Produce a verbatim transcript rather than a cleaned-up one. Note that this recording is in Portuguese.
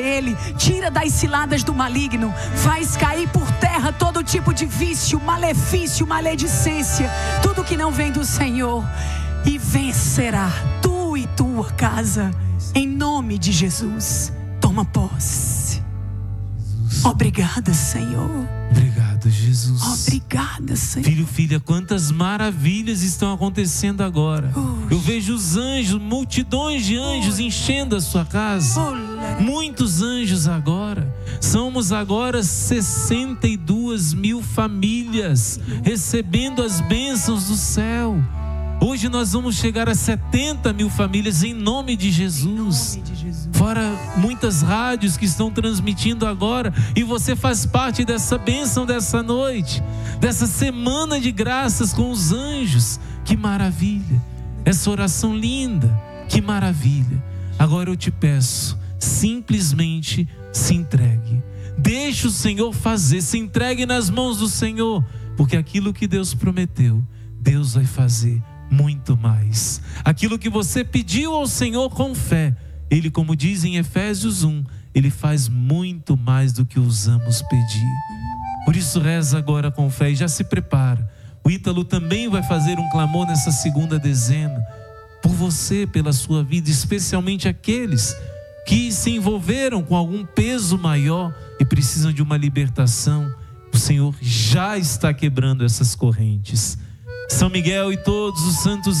Ele, tira das ciladas do maligno, faz cair por terra todo tipo de vício, malefício, maledicência, tudo que não vem do Senhor, e vencerá tu e tua casa, em nome de Jesus. Toma posse. Obrigada, Senhor. Obrigado, Jesus. Obrigada, Senhor. Filho, filha, quantas maravilhas estão acontecendo agora. Eu vejo os anjos, multidões de anjos enchendo a sua casa. Muitos anjos agora. Somos agora sessenta e duas mil famílias recebendo as bênçãos do céu. Hoje nós vamos chegar a setenta mil famílias em nome de Jesus. Fora muitas rádios que estão transmitindo agora, e você faz parte dessa bênção dessa noite, dessa semana de graças com os anjos. Que maravilha, essa oração linda, que maravilha. Agora eu te peço, simplesmente se entregue, deixe o Senhor fazer, se entregue nas mãos do Senhor, porque aquilo que Deus prometeu, Deus vai fazer muito mais. Aquilo que você pediu ao Senhor com fé, Ele, como diz em Efésios um, Ele faz muito mais do que ousamos pedir. Por isso reza agora com fé e já se prepara. O Ítalo também vai fazer um clamor nessa segunda dezena, por você, pela sua vida, especialmente aqueles que se envolveram com algum peso maior e precisam de uma libertação. O Senhor já está quebrando essas correntes. São Miguel e todos os santos